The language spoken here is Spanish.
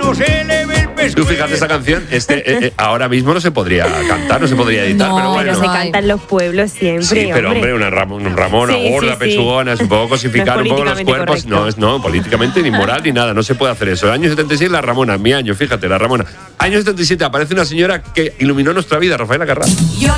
no se le ve el pescuezo. Tú fíjate, esa canción ahora mismo no se podría cantar, no se podría editar, No, pero bueno. Pero se canta en los pueblos siempre, Sí, pero hombre, una Ramona Sí, gorda, sí, sí. pechugona, es un poco cosificar No es un poco los políticamente cuerpos. No, políticamente ni moral ni nada, no se puede hacer eso. El año 76, la Ramona, mi año, fíjate, la Ramona. Año 77 aparece una señora que iluminó nuestra vida, Rafaela Carrà. Yo